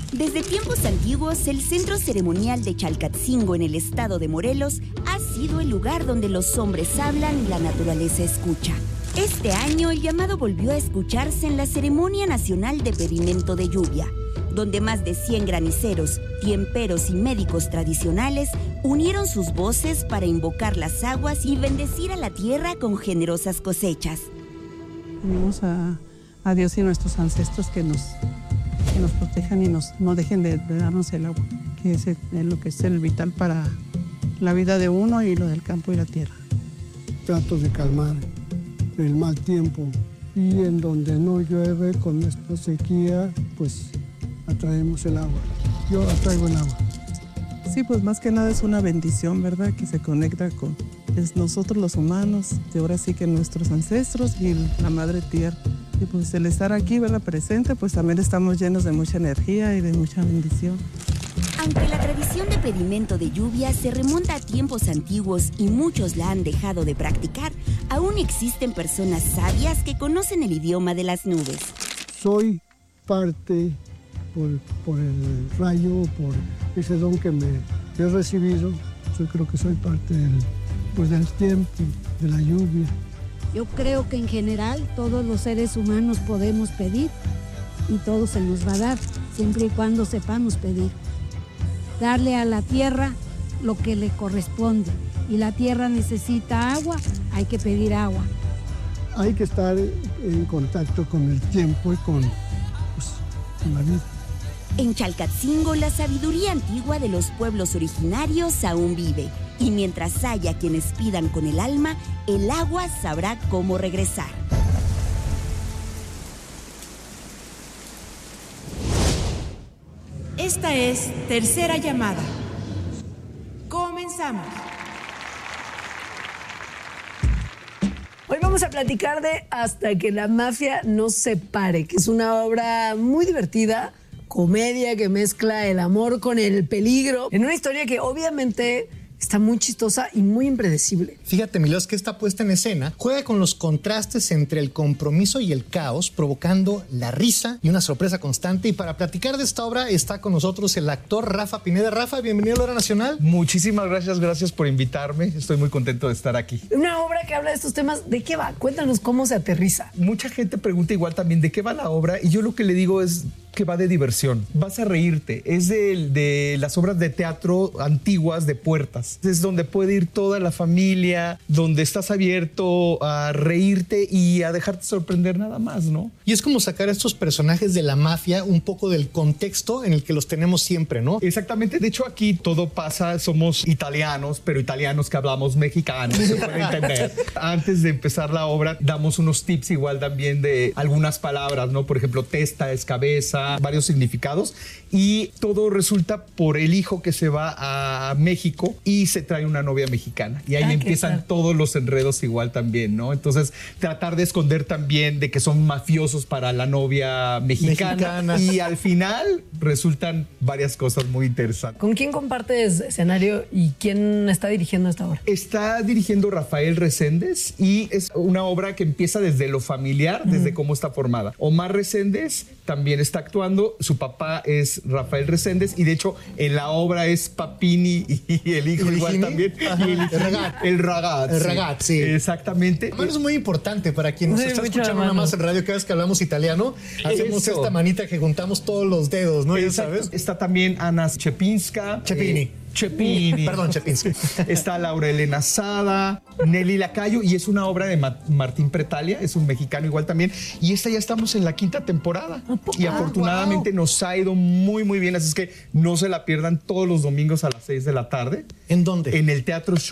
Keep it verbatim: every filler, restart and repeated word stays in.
Desde tiempos antiguos, el centro ceremonial de Chalcatzingo en el estado de Morelos ha sido el lugar donde los hombres hablan y la naturaleza escucha. Este año, el llamado volvió a escucharse en la Ceremonia Nacional de Pedimento de Lluvia, donde más de cien graniceros, tiemperos y médicos tradicionales unieron sus voces para invocar las aguas y bendecir a la tierra con generosas cosechas. Pedimos a, a Dios y nuestros ancestros que nos, que nos protejan y nos, no dejen de, de darnos el agua, que es, el, es lo que es el vital para la vida de uno y lo del campo y la tierra. Trato de calmar el mal tiempo y en donde no llueve con esta sequía, pues atraemos el agua. Yo atraigo el agua. Sí, pues más que nada es una bendición, ¿verdad? Que se conecta con es nosotros los humanos, y ahora sí que nuestros ancestros y la madre tierra. Y pues el estar aquí, ¿verdad? Presente, pues también estamos llenos de mucha energía y de mucha bendición. Aunque la tradición de pedimento de lluvia se remonta a tiempos antiguos y muchos la han dejado de practicar, aún existen personas sabias que conocen el idioma de las nubes. Soy parte por, por el rayo, por ese don que me que he recibido. Yo creo que soy parte del, pues, del tiempo, de la lluvia. Yo creo que en general todos los seres humanos podemos pedir y todo se nos va a dar, siempre y cuando sepamos pedir. Darle a la tierra lo que le corresponde. Y la tierra necesita agua, hay que pedir agua. Hay que estar en contacto con el tiempo y con, pues, con la vida. En Chalcatzingo, la sabiduría antigua de los pueblos originarios aún vive. Y mientras haya quienes pidan con el alma, el agua sabrá cómo regresar. Esta es Tercera Llamada. Comenzamos. Hoy vamos a platicar de Hasta que la mafia nos separe, que es una obra muy divertida, comedia que mezcla el amor con el peligro, en una historia que obviamente está muy chistosa y muy impredecible. Fíjate, Milos, que esta puesta en escena juega con los contrastes entre el compromiso y el caos, provocando la risa y una sorpresa constante. Y para platicar de esta obra está con nosotros el actor Rafa Pineda. Rafa, bienvenido a la Hora Nacional. Muchísimas gracias, gracias por invitarme. Estoy muy contento de estar aquí. Una obra que habla de estos temas. ¿De qué va? Cuéntanos cómo se aterriza. Mucha gente pregunta igual también de qué va la obra y yo lo que le digo es que va de diversión. Vas a reírte. Es de, de las obras de teatro antiguas de puertas. Es donde puede ir toda la familia, donde estás abierto a reírte y a dejarte sorprender nada más, ¿no? Y es como sacar a estos personajes de la mafia un poco del contexto en el que los tenemos siempre, ¿no? Exactamente. De hecho, aquí todo pasa, somos italianos, pero italianos que hablamos mexicano, se puede entender. Antes de empezar la obra, damos unos tips igual también de algunas palabras, ¿no? Por ejemplo, testa es cabeza, varios significados, y todo resulta por el hijo que se va a México y se trae una novia mexicana. Y ahí ah, empiezan todos los enredos igual también, ¿no? Entonces, tratar de esconder también de que son mafiosos para la novia mexicana. mexicana. Y al final resultan varias cosas muy interesantes. ¿Con quién compartes escenario y quién está dirigiendo esta obra? Está dirigiendo Rafael Reséndez y es una obra que empieza desde lo familiar, uh-huh. desde cómo está formada. Omar Reséndez también está actuando. Su papá es Rafael Reséndez y de hecho en la obra es Papini y el hijo igual Jimmy? también. Ajá, el, el ragat. El ragat. El sí. ragat, sí. Exactamente. Bueno, es muy importante para quien nos sí, está escuchando nada más en radio. Cada vez que hablamos italiano, hacemos Eso. esta manita que juntamos todos los dedos, ¿no? Ya sabes. Está también Ana Chepinska. Chepini. Eh, Chepini. Perdón, Chepinska. Está Laura Elena Sada, Nelly Lacayo, y es una obra de Ma- Martín Pretalia, es un mexicano igual también. Y esta ya estamos en la quinta temporada. Y Ah, afortunadamente wow. nos ha ido muy, muy bien. Así es que no se la pierdan todos los domingos a las seis de la tarde. ¿En dónde? En el Teatro Show.